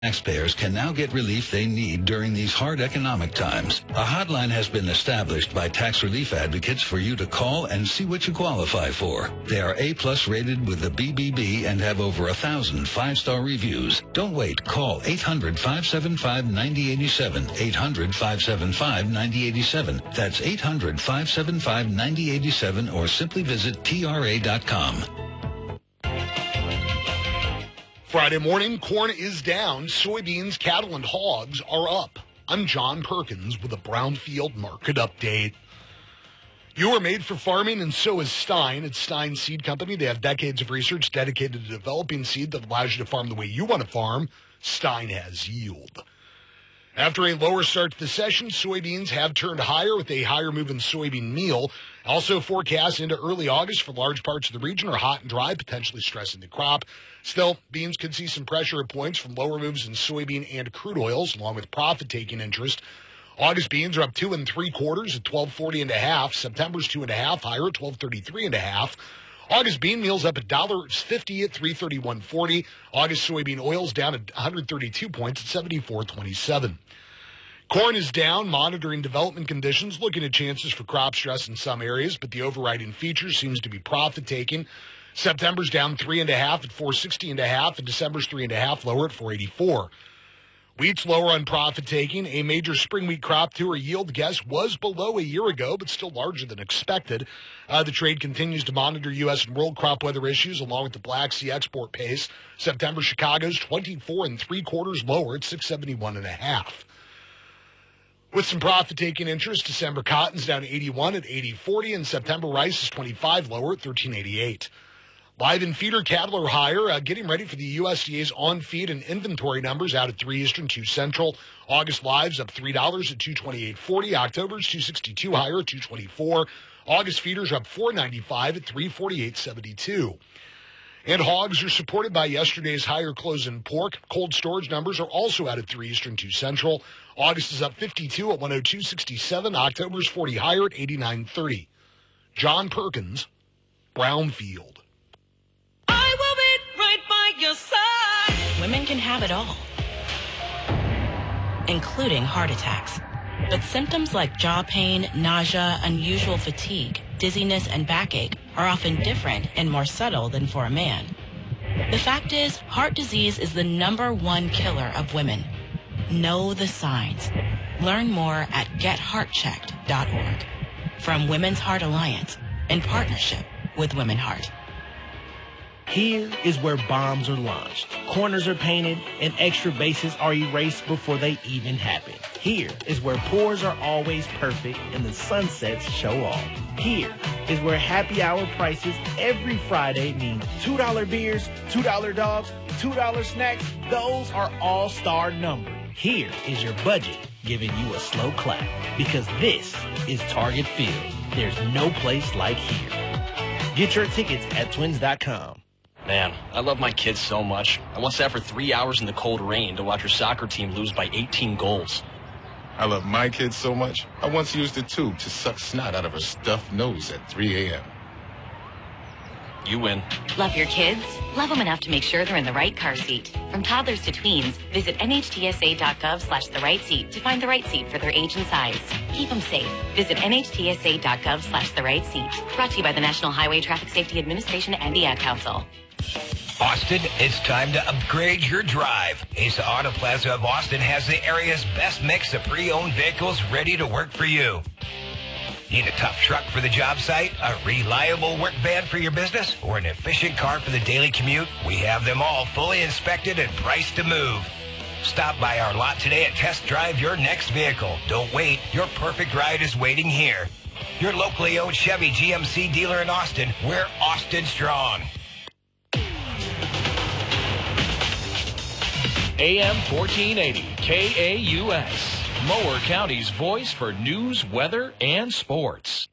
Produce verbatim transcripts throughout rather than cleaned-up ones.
Taxpayers can now get relief they need during these hard economic times. A hotline has been established by tax relief advocates for you to call and see what you qualify for. They are A-plus rated with the B B B and have over a thousand five-star reviews. Don't wait. Call eight hundred, five seven five, nine zero eight seven. eight hundred, five seven five, nine zero eight seven. That's eight hundred, five seven five, nine zero eight seven or simply visit T R A dot com. Friday morning, corn is down. Soybeans, cattle, and hogs are up. I'm John Perkins with a Brownfield Market Update. You are made for farming, and so is Stein. It's Stein Seed Company. They have decades of research dedicated to developing seed that allows you to farm the way you want to farm. Stein has yield. After a lower start to the session, soybeans have turned higher with a higher move in soybean meal. Also forecast into early August for large parts of the region are hot and dry, potentially stressing the crop. Still, beans could see some pressure at points from lower moves in soybean and crude oils, along with profit-taking interest. August beans are up two and three quarters at twelve forty and a half. September's two and a half higher at twelve thirty-three and a half. August bean meal's up a dollar fifty at three thirty-one forty. August soybean oil's down at one hundred thirty-two points at seventy-four twenty-seven. Corn is down, monitoring development conditions, looking at chances for crop stress in some areas, but the overriding feature seems to be profit-taking. September's down three and a half at four sixty and a half, and December's three and a half lower at four eighty-four. Wheat's lower on profit-taking. A major spring wheat crop tour yield guess was below a year ago, but still larger than expected. Uh, the trade continues to monitor U S and world crop weather issues along with the Black Sea export pace. September Chicago's twenty-four and three quarters lower at six seventy-one and a half. With some profit-taking interest, December cotton's down eighty-one at eighty forty, and September rice is twenty-five lower at thirteen eighty-eight. Live and feeder cattle are higher, uh, getting ready for the U S D A's on-feed and inventory numbers out at three Eastern, two Central. August live's up three dollars at two twenty-eight forty. October's two sixty-two higher at two twenty-four. August feeders are up four ninety-five at three forty-eight seventy-two. And hogs are supported by yesterday's higher close in pork. Cold storage numbers are also out at three Eastern, two Central. August is up fifty-two at one oh two sixty-seven. October's forty higher at eighty-nine thirty. John Perkins, Brownfield. I will be right by your side. Women can have it all, including heart attacks. But symptoms like jaw pain, nausea, unusual fatigue, dizziness, and backache are often different and more subtle than for a man. The fact is, heart disease is the number one killer of women. Know the signs. Learn more at get heart checked dot org. From Women's Heart Alliance, in partnership with Women Heart. Here is where bombs are launched, corners are painted, and extra bases are erased before they even happen. Here is where pours are always perfect and the sunsets show off. Here is where happy hour prices every Friday mean two dollar beers, two dollar dogs, two dollar snacks. Those are all-star numbers. Here is your budget giving you a slow clap, because this is Target Field. There's no place like here. Get your tickets at twins dot com. Man, I love my kids so much. I once sat for three hours in the cold rain to watch her soccer team lose by eighteen goals. I love my kids so much, I once used a tube to suck snot out of her stuffed nose at three a.m. You win. Love your kids? Love them enough to make sure they're in the right car seat. From toddlers to tweens, visit N H T S A dot gov slash the right seat to find the right seat for their age and size. Keep them safe. Visit N H T S A dot gov slash the right seat. Brought to you by the National Highway Traffic Safety Administration and the Ad Council. Austin, it's time to upgrade your drive. Asa Auto Plaza of Austin has the area's best mix of pre-owned vehicles ready to work for you. Need a tough truck for the job site, a reliable work van for your business, or an efficient car for the daily commute? We have them all fully inspected and priced to move. Stop by our lot today and test drive your next vehicle. Don't wait. Your perfect ride is waiting here. Your locally owned Chevy G M C dealer in Austin. We're Austin strong. A M fourteen eighty K A U S, Mower County's voice for news, weather, and sports.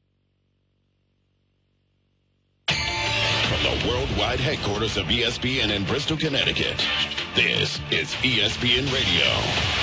From the worldwide headquarters of E S P N in Bristol, Connecticut, this is E S P N Radio.